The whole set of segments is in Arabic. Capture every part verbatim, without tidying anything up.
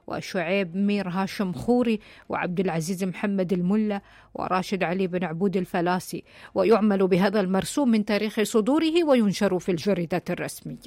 وشعيب مير هاشم خوري وعبد العزيز محمد الملا وراشد علي بن عبود الفلاسي، ويعمل بهذا المرسوم من تاريخ صدوره وينشر في الجريدة الرسمية.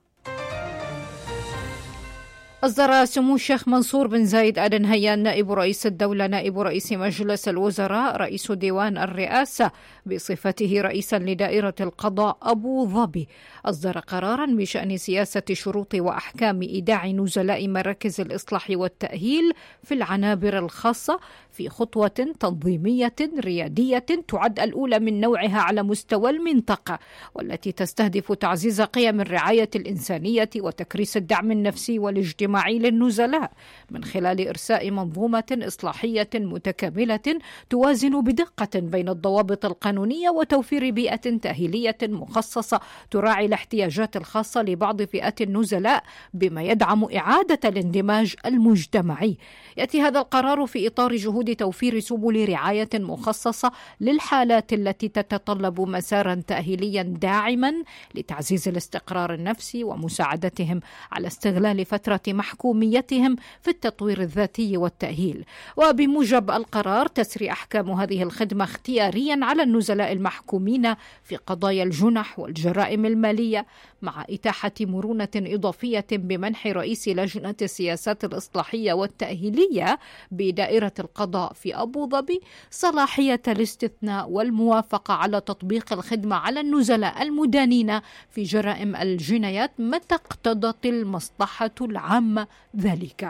أصدر سمو الشيخ منصور بن زايد آل نهيان نائب رئيس الدولة نائب رئيس مجلس الوزراء رئيس ديوان الرئاسة بصفته رئيسا لدائرة القضاء أبو ظبي، أصدر قرارا بشأن سياسة شروط وأحكام إيداع نزلاء مراكز الإصلاح والتأهيل في العنابر الخاصة في خطوة تنظيمية ريادية تعد الأولى من نوعها على مستوى المنطقة، والتي تستهدف تعزيز قيم الرعاية الإنسانية وتكريس الدعم النفسي والاجتماعي للنزلاء من خلال إرساء منظومة إصلاحية متكاملة توازن بدقة بين الضوابط القانونية وتوفير بيئة تأهيلية مخصصة تراعي الاحتياجات الخاصة لبعض فئات النزلاء بما يدعم إعادة الاندماج المجتمعي. يأتي هذا القرار في إطار جهود توفير سبل رعاية مخصصة للحالات التي تتطلب مسارا تأهيليا داعما لتعزيز الاستقرار النفسي ومساعدتهم على استغلال فترة محكوميتهم في التطوير الذاتي والتأهيل. وبموجب القرار تسري أحكام هذه الخدمة اختياريا على النزلاء المحكومين في قضايا الجنح والجرائم المالية، مع إتاحة مرونة إضافية بمنح رئيس لجنة السياسات الإصلاحية والتأهيلية بدائرة القضاء في أبو ظبي صلاحية الاستثناء والموافقة على تطبيق الخدمة على النزلاء المدانين في جرائم الجنايات متى اقتضت المصلحة العامة ذلك.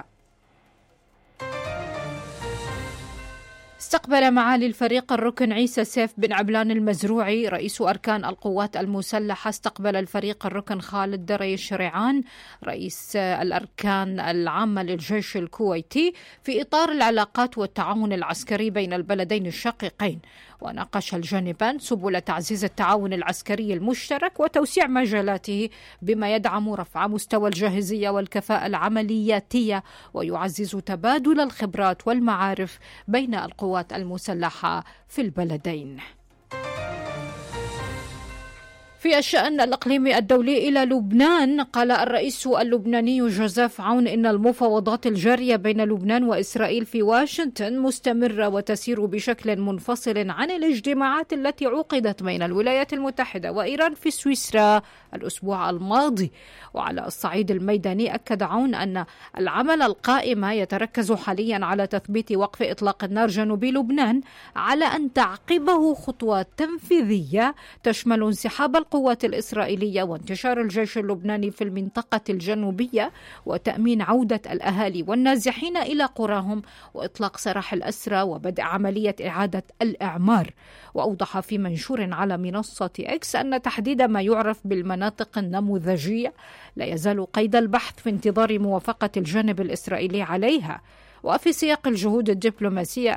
استقبل معالي الفريق الركن عيسى سيف بن عبلان المزروعي رئيس أركان القوات المسلحة، استقبل الفريق الركن خالد دريش ريعان رئيس الأركان العامة للجيش الكويتي في إطار العلاقات والتعاون العسكري بين البلدين الشقيقين، وناقش الجانبان سبل تعزيز التعاون العسكري المشترك وتوسيع مجالاته بما يدعم رفع مستوى الجاهزية والكفاءة العملياتية ويعزز تبادل الخبرات والمعارف بين القوات المسلحة في البلدين. في الشأن الإقليمي الدولي إلى لبنان، قال الرئيس اللبناني جوزيف عون إن المفاوضات الجارية بين لبنان وإسرائيل في واشنطن مستمرة وتسير بشكل منفصل عن الاجتماعات التي عقدت بين الولايات المتحدة وإيران في سويسرا الأسبوع الماضي. وعلى الصعيد الميداني أكد عون أن العمل القائم يتركز حاليا على تثبيت وقف إطلاق النار جنوبي لبنان، على أن تعقبه خطوات تنفيذية تشمل انسحاب القوات الإسرائيلية وانتشار الجيش اللبناني في المنطقة الجنوبية وتأمين عودة الأهالي والنازحين إلى قراهم وإطلاق سراح الأسرى وبدء عملية إعادة الإعمار. وأوضح في منشور على منصة إكس أن تحديد ما يعرف بالمناطق النموذجية لا يزال قيد البحث في انتظار موافقة الجانب الإسرائيلي عليها. وفي سياق الجهود الدبلوماسية